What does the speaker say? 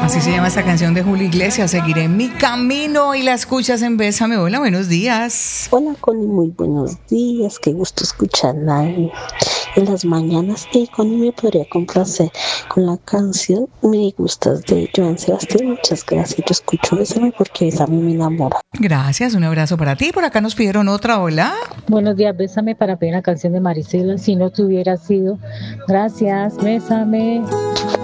Así se llama esta canción de Julio Iglesias, Seguiré mi camino, y la escuchas en Bésame. Hola, buenos días. Hola Connie, muy buenos días, qué gusto escucharla en las mañanas. Y Connie, me podría complacer con la canción Me Gustas de Joan Sebastián. Muchas gracias, yo escucho Bésame porque Bésame me enamora. Gracias, un abrazo para ti. Por acá nos pidieron otra, hola. Buenos días, Bésame para pedir la canción de Marisela, Si no te hubiera sido. Gracias, Bésame.